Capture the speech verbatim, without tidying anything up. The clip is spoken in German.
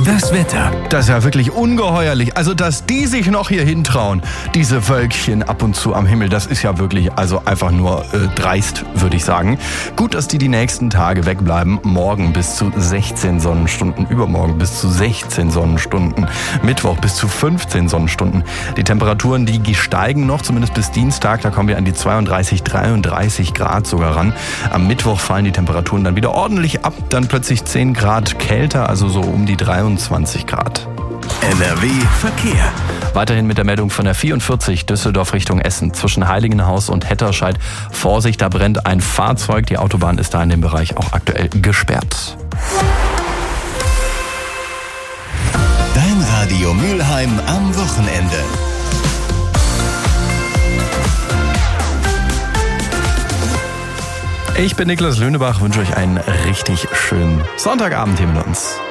Das Wetter. Das ist ja wirklich ungeheuerlich. Also, dass die sich noch hier hintrauen, diese Wölkchen ab und zu am Himmel, das ist ja wirklich also einfach nur äh, dreist, würde ich sagen. Gut, dass die die nächsten Tage wegbleiben. Morgen bis zu sechzehn Sonnenstunden, übermorgen bis zu sechzehn Sonnenstunden, Mittwoch bis zu fünfzehn Sonnenstunden. Die Temperaturen, die steigen noch, zumindest bis Dienstag. Da kommen wir an die zweiunddreißig, dreiunddreißig Grad sogar ran. Am Mittwoch fallen die Temperaturen dann wieder ordentlich ab. Dann plötzlich zehn Grad kälter, also so um die dreiundzwanzig Grad. N R W Verkehr. Weiterhin mit der Meldung von der vierundvierzig Düsseldorf Richtung Essen. Zwischen Heiligenhaus und Hetterscheid. Vorsicht, da brennt ein Fahrzeug. Die Autobahn ist da in dem Bereich auch aktuell gesperrt. Dein Radio Mülheim am Wochenende. Ich bin Niklas Löhnebach, wünsche euch einen richtig schönen Sonntagabend hier mit uns.